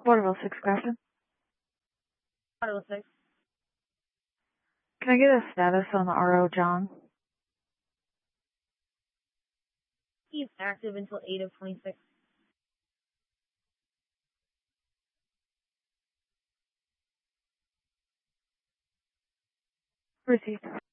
Waterville 6 Grafton. Waterville 6. Can I get a status on the RO John? He's active until 8 of 26. Received.